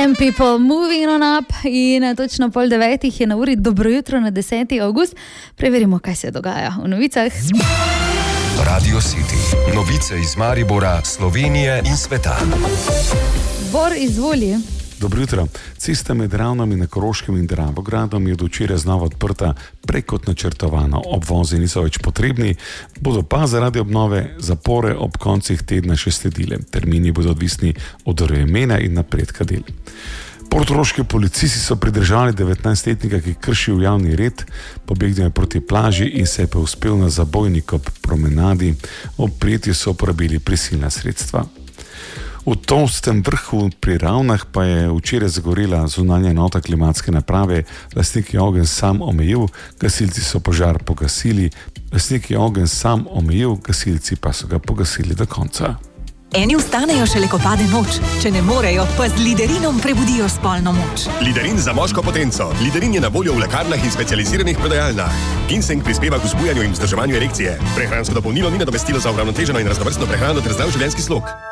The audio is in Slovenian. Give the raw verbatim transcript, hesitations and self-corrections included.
M People Moving on Up in točno pol devetih je na uri. Dobro jutro na deseti avgust. Preverimo, kaj se dogaja v novicah. Radio City. Novice iz Maribora, Slovenije in sveta. Bor, izvoli. Dobro jutro. Cesta med Ravnami na Koroškem in Dravogradom je do včeraj znova odprta prej kot načrtovano. Obvozi niso več potrebni, bodo pa zaradi obnove zapore ob koncih tedna še sledile. Termini bodo odvisni od vremena in napredka del. Portoroški policisti so pridržali devetnajstletnika, ki je kršil javni red, pobegnil je proti plaži in se je pa uspel na zabojnik ob promenadi. Ob prijetju so uporabili prisilna sredstva. V Tolstem vrhu pri Ravnah pa je včeraj zagorela zunanja enota klimatske naprave. Lastnik je ogenj sam omejil, gasilci so požar pogasili. Lastnik je ogenj sam omejil, gasilci pa so ga pogasili do konca. Eni vstanejo šele, ko pade noč. Če ne morejo, pa z Liderinom prebudijo spolno moč. Liderin za moško potenco. Liderin je na voljo v lekarnah in specializiranih prodajalnah. Ginseng prispeva k vzbujanju in vzdrževanju erekcije. Prehransko dopolnilo ni nadomestilo za uravnoteženo in raznovrstno prehrano ter zdrav življenjski slog.